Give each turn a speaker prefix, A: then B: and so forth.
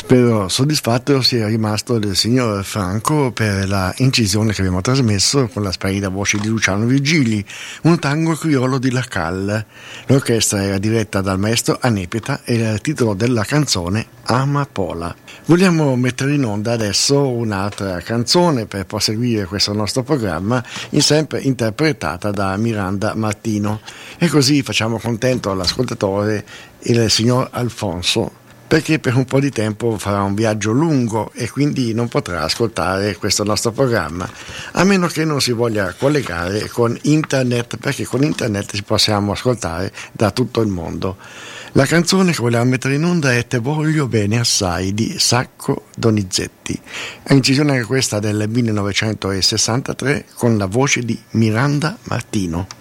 A: Però soddisfatto si è rimasto del signor Franco per la incisione che abbiamo trasmesso con la splendida voce di Luciano Virgili, un tango criollo di La Cal. L'orchestra era diretta dal maestro Anepeta e il titolo della canzone Amapola. Vogliamo mettere in onda adesso un'altra canzone per proseguire questo nostro programma, sempre interpretata da Miranda Martino, e così facciamo contento all'ascoltatore il signor Alfonso, perché per un po' di tempo farà un viaggio lungo e quindi non potrà ascoltare questo nostro programma, a meno che non si voglia collegare con internet, perché con internet ci possiamo ascoltare da tutto il mondo. La canzone che vogliamo mettere in onda è Te voglio bene assai di Sacco Donizetti, è incisione anche questa del 1963 con la voce di Miranda Martino.